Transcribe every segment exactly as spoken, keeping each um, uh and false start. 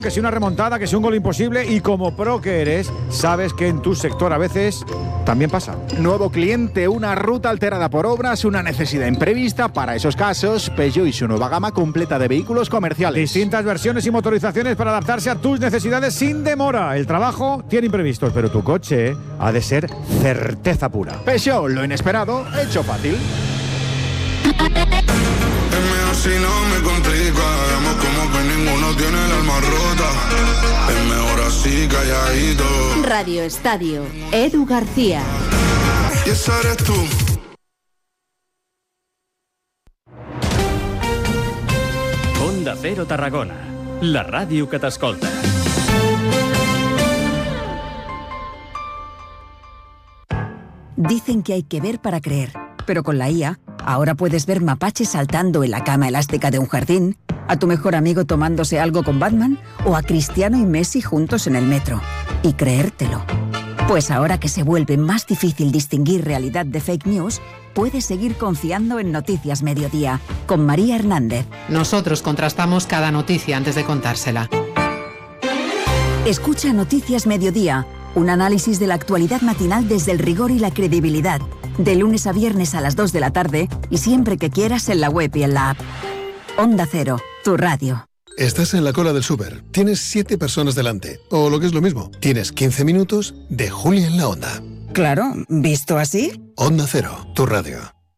Que si una remontada, que si un gol imposible, y como pro que eres, sabes que en tu sector a veces también pasa. Nuevo cliente, una ruta alterada por obras, una necesidad imprevista. Para esos casos, Peugeot y su nueva gama completa de vehículos comerciales. Distintas versiones y motorizaciones para adaptarse a tus necesidades sin demora. El trabajo tiene imprevistos, pero tu coche ha de ser certeza pura. Peugeot, lo inesperado, hecho fácil. Si no me complica, vemos como que ninguno tiene el alma rota. Es mejor así, calladito. Radio Estadio, Edu García. Y esa eres tú. Onda Cero Tarragona, la ràdio que t'escolta. Dicen que hay que ver para creer, pero con la I A, ahora puedes ver mapaches saltando en la cama elástica de un jardín, a tu mejor amigo tomándose algo con Batman o a Cristiano y Messi juntos en el metro. Y creértelo. Pues ahora que se vuelve más difícil distinguir realidad de fake news, puedes seguir confiando en Noticias Mediodía, con María Hernández. Nosotros contrastamos cada noticia antes de contársela. Escucha Noticias Mediodía, un análisis de la actualidad matinal desde el rigor y la credibilidad. De lunes a viernes a las dos de la tarde y siempre que quieras en la web y en la app. Onda Cero, tu radio. Estás en la cola del súper, tienes siete personas delante, o lo que es lo mismo, tienes quince minutos de Julia en la Onda. Claro, ¿visto así? Onda Cero, tu radio.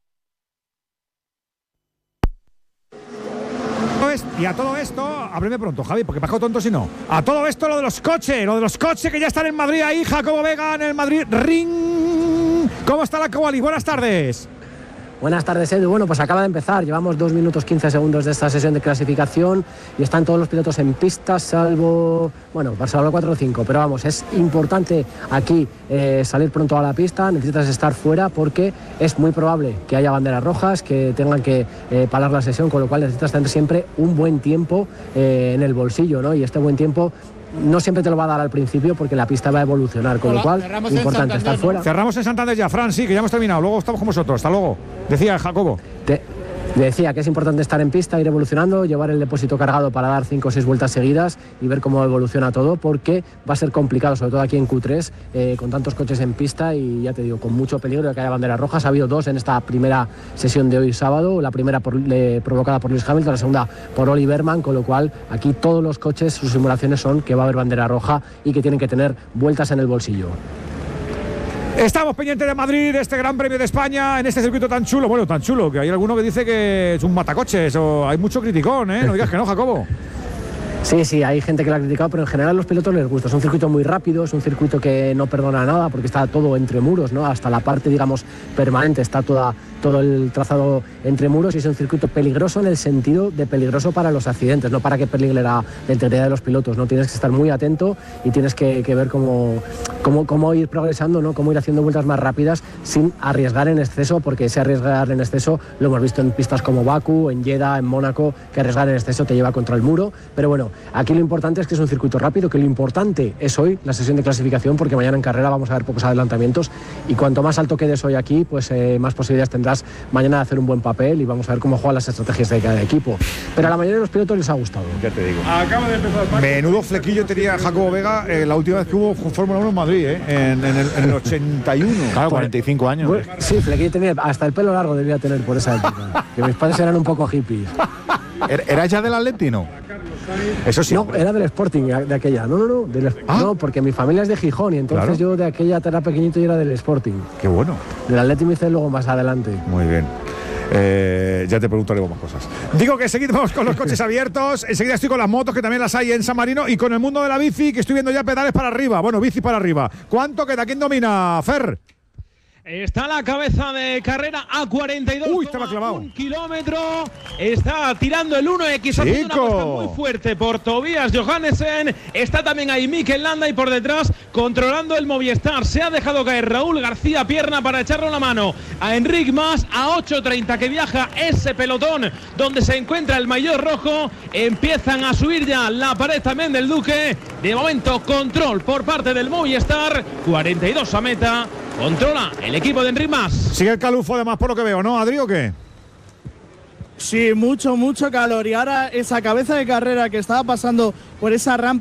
Y a todo esto, ábreme pronto, Javi, porque paso tonto si no. A todo esto lo de los coches, lo de los coches que ya están en Madrid ahí, Jacobo Vega en el Madrid Ring. ¿Cómo está la Quali? Buenas tardes. Buenas tardes, Edu. Bueno, pues acaba de empezar. Llevamos dos minutos quince segundos de esta sesión de clasificación y están todos los pilotos en pista, salvo, bueno, salvo cuatro o cinco. Pero vamos, es importante aquí eh, salir pronto a la pista. Necesitas estar fuera porque es muy probable que haya banderas rojas, que tengan que eh, parar la sesión, con lo cual necesitas tener siempre un buen tiempo eh, en el bolsillo, ¿no? Y este buen tiempo no siempre te lo va a dar al principio porque la pista va a evolucionar, con Hola, lo cual es importante estar fuera. Cerramos en Santander ya, Fran, sí, que ya hemos terminado. Luego estamos con vosotros. Hasta luego. Decía Jacobo. Te... Decía que es importante estar en pista, ir evolucionando, llevar el depósito cargado para dar cinco o seis vueltas seguidas y ver cómo evoluciona todo, porque va a ser complicado, sobre todo aquí en Q tres, eh, con tantos coches en pista y ya te digo, con mucho peligro de que haya banderas rojas. Ha habido dos en esta primera sesión de hoy sábado, la primera por, eh, provocada por Lewis Hamilton, la segunda por Oli Berman, con lo cual aquí todos los coches, sus simulaciones son que va a haber bandera roja y que tienen que tener vueltas en el bolsillo. Estamos pendientes de Madrid, de este Gran Premio de España, en este circuito tan chulo. Bueno, tan chulo, que hay alguno que dice que es un matacoches, o hay mucho criticón, ¿eh? No digas que no, Jacobo. Sí, sí, hay gente que lo ha criticado, pero en general a los pilotos les gusta. Es un circuito muy rápido, es un circuito que no perdona nada porque está todo entre muros, ¿no? Hasta la parte, digamos, permanente está toda, todo el trazado entre muros y es un circuito peligroso en el sentido de peligroso para los accidentes, no para que peligre la, la integridad de los pilotos, ¿no? Tienes que estar muy atento y tienes que, que ver cómo, cómo, cómo ir progresando, ¿no? Cómo ir haciendo vueltas más rápidas sin arriesgar en exceso, porque ese arriesgar en exceso lo hemos visto en pistas como Bakú, en Jeddah, en Mónaco, que arriesgar en exceso te lleva contra el muro, pero bueno, aquí lo importante es que es un circuito rápido, que lo importante es hoy la sesión de clasificación, porque mañana en carrera vamos a ver pocos adelantamientos y cuanto más alto quedes hoy aquí, pues eh, más posibilidades tendrás mañana de hacer un buen papel y vamos a ver cómo juegan las estrategias de cada equipo. Pero a la mayoría de los pilotos les ha gustado. Ya te digo. Acaba de empezar el Menudo flequillo tenía Jacobo Vega eh, la última vez que hubo Fórmula uno en Madrid, eh, en, en, el, en el ochenta y uno. Claro, cuarenta y cinco años. Bueno, sí, flequillo tenía, hasta el pelo largo debía tener por esa época. Que mis padres eran un poco hippies. ¿Era ya del Atleti, no? Eso sí. No, era del Sporting, de aquella. No, no, no. Del, ¿Ah? No, porque mi familia es de Gijón y entonces claro. Yo de aquella era pequeñito y era del Sporting. Qué bueno. Del Atleti me hice luego más adelante. Muy bien. Eh, ya te preguntaré más cosas. Digo que seguimos con los coches abiertos. Enseguida estoy con las motos, que también las hay en San Marino, y con el mundo de la bici, que estoy viendo ya pedales para arriba. Bueno, bici para arriba. ¿Cuánto queda? ¿Quién domina, Fer? Está la cabeza de carrera a cuarenta y dos. Uy, estaba clavado. Un kilómetro. Está tirando el uno equis. Haciendo una apuesta muy fuerte por Tobias Johannesen. Está también ahí Mikel Landa y por detrás controlando el Movistar. Se ha dejado caer Raúl García Pierna para echarle una mano a Enric Mas a ocho treinta, que viaja ese pelotón donde se encuentra el maillot rojo. Empiezan a subir ya la pared también del Duque. De momento control por parte del Movistar. cuarenta y dos a meta. Controla el equipo de Enric Mas. Sigue el calufo además por lo que veo, ¿no, Adri, o qué? Sí, mucho, mucho calor. Y ahora esa cabeza de carrera que estaba pasando por esa rampa